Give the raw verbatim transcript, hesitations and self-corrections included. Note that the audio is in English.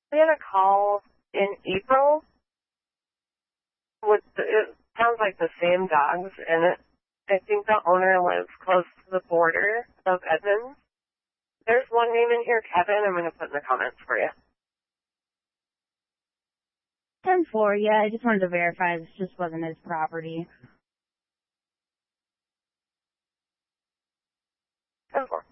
We had a call in April with, the, it sounds like the same dogs, and it, I think the owner lives close to the border of Edmonds. There's one name in here, Kevin, I'm going to put in the comments for you. ten four, yeah, I just wanted to verify this just wasn't his property. ten four.